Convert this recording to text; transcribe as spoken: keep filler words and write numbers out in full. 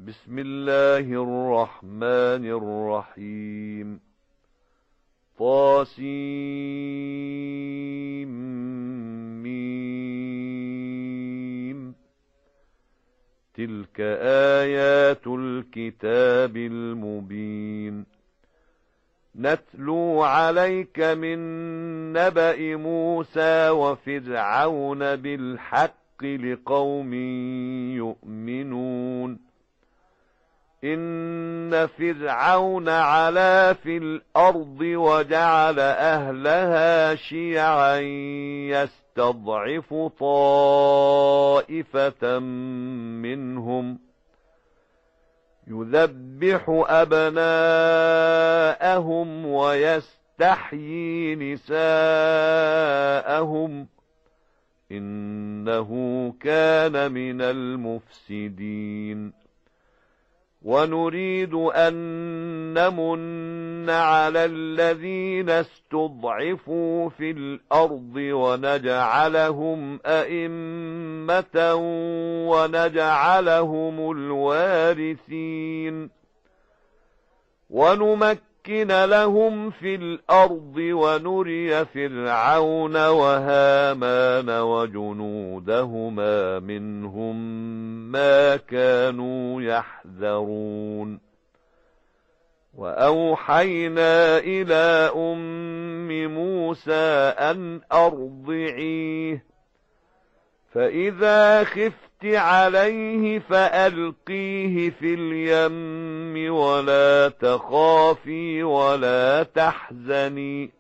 بسم الله الرحمن الرحيم. طاسيم. تلك آيات الكتاب المبين. نتلو عليك من نبأ موسى وفرعون بالحق لقوم يؤمنون. إن فرعون علا في الأرض وجعل أهلها شيعا يستضعف طائفة منهم يذبح أبناءهم ويستحيي نساءهم إنه كان من المفسدين. ونريد أن نمن على الذين استضعفوا في الأرض ونجعلهم أئمة ونجعلهم الوارثين. ونمكن لهم في الأرض ونري فرعون وهامان وجنودهما منهم ما كانوا يحذرون. وأوحينا إلى أم موسى أن أرضعيه فإذا خفت عليه فألقيه في اليم ولا تخافي ولا تحزني